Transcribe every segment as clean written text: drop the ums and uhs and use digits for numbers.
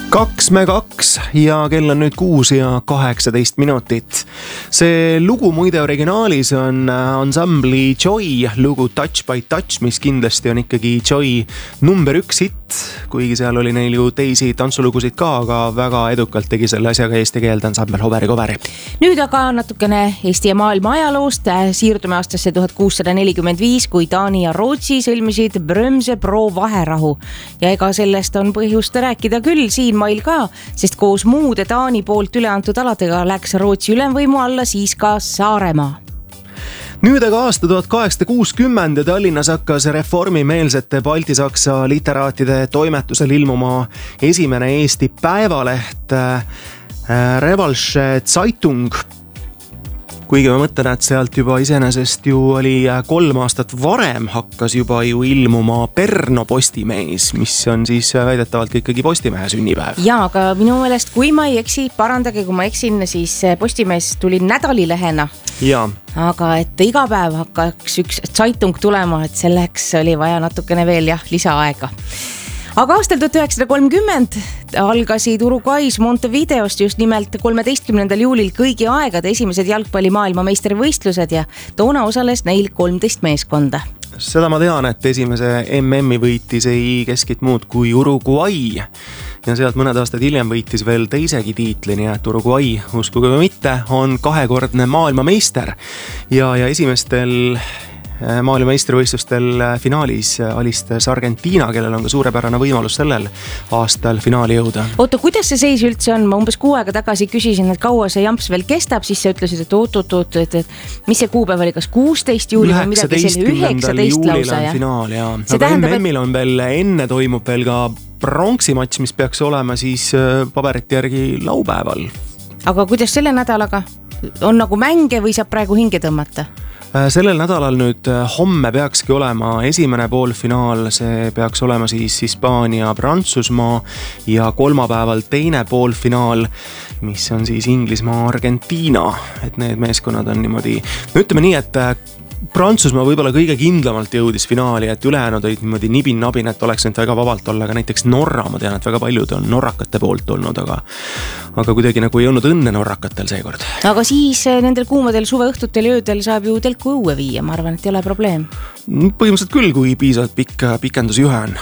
2 ja kell on nüüd 6:18. See lugu muide originaalis on ansambli Joy lugu Touch by Touch, mis kindlasti on ikkagi Joy number 1 hitt, kuigi seal oli neil ju teisi tantsulugusid ka, aga väga edukalt tegi selle asjaga eesti keelde ansambel Hoveri. Nüüd aga natukene Eesti ja maailma ajaloost. Siirdume aastasse 1645, kui Taani ja Rootsi sõlmisid Brömse Pro vaherahu. Ja ega sellest on põhjust rääkida küll siin mail ka, sest koos muude Taani poolt üle antud aladega läks Rootsi ülemvõimu alla siis ka Saaremaa. Nüüd aga aasta 1860 ja Tallinnas hakkas reformimeelsete baltisaksa literaatide toimetusel ilmuma esimene Eesti päevaleht Revalsche Zeitung. Kuigi ma mõtlen, et sealt juba iseenesest ju oli 3 aastat varem hakkas juba ju ilmuma Perno Postimees, mis on siis väidetavalt ikkagi Postimehe sünnipäev. Jaa, aga minu meelest, kui ma ei eksi, parandage, kui ma eksin, siis Postimees tuli nädalilehena. Jaa. Aga et iga päev hakkaks üks Zeitung tulema, et selleks oli vaja natukene veel lisaaega. Aga aastal 1930 algasid Uruguay's Montevideost just nimelt 13. juulil kõigi aegade esimesed jalgpalli maailmameistrivõistlused ja toona osales neil 13 meeskonda. Seda ma tean, et esimese MM-i võitis ei keskit muud kui Uruguay ja sealt mõned aastad hiljem võitis veel teisegi tiitli, nii et Uruguay, uskuge või mitte, on 2-kordne maailmameister ja esimestel maailmameistrivõistlustel finaalis alistas Argentiina, kellel on ka suurepärane võimalus sellel aastal finaali jõuda. Oota, kuidas see seis üldse on? Ma umbes 6 aega tagasi küsisin, et kaua see jamps veel kestab, siis sa ütlesid, et et mis see kuupäev oli, kas 16 juuli või midagi selle 19 lausa? Finaal, jah. Aga MM-il on veel enne toimub veel ka pronksimatš, mis peaks olema siis paberite järgi laupäeval. Aga kuidas selle nädalaga? On nagu mänge või saab praegu hinge tõmmata? Sellel nädalal nüüd homme peakski olema esimene poolfinaal, see peaks olema siis Hispaania-Prantsusmaa ja kolmapäeval teine poolfinaal, mis on siis Inglismaa-Argentiina, et need meeskonnad on niimoodi, ütleme nii, et Prantsusmaa võib-olla kõige kindlamalt jõudis finaali, et ülejäänud olid niimoodi nibin-nabin, et oleks nüüd väga vabalt olla, aga näiteks Norra, ma tean, et väga paljud on norrakate poolt olnud, aga kuidagi nagu ei olnud õnne norrakatel seekord. Aga siis nendel kuumadel suveõhtutel ja öödel saab ju telku õue viia, ma arvan, et ei ole probleem. Põhimõtteliselt küll, kui piisavalt pikendusjuhe on.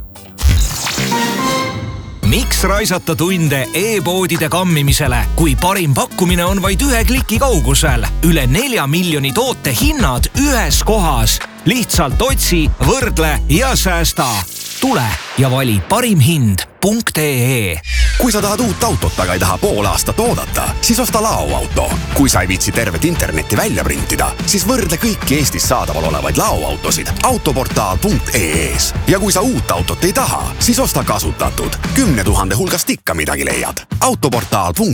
Miks raisata tunde e-poodide kammimisele, kui parim pakkumine on vaid 1 kliki kaugusel? Üle 4 miljoni toote hinnad ühes kohas. Lihtsalt otsi, võrdle ja säästa. Tule ja vali parimhind.ee. Kui sa tahad uut autot, aga ei taha pool aastat oodata, siis osta laoauto. Kui sa ei viitsi tervet internetti välja printida, siis võrdle kõiki Eestis saadaval olevaid laoautosid autoportaal.ee-s. Ja kui sa uut autot ei taha, siis osta kasutatud. 10 000 hulgast ikka midagi leiad. Autoportaal.ee